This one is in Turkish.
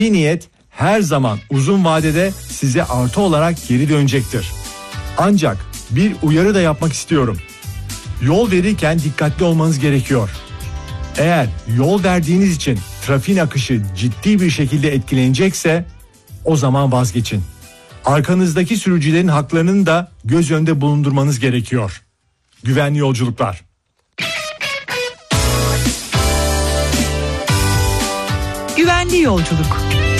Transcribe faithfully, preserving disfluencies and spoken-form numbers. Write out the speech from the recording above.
İyi niyet her zaman uzun vadede size artı olarak geri dönecektir. Ancak bir uyarı da yapmak istiyorum. Yol verirken dikkatli olmanız gerekiyor. Eğer yol verdiğiniz için trafiğin akışı ciddi bir şekilde etkilenecekse o zaman vazgeçin. Arkanızdaki sürücülerin haklarını da göz önünde bulundurmanız gerekiyor. Güvenli yolculuklar. Güvenli yolculuk.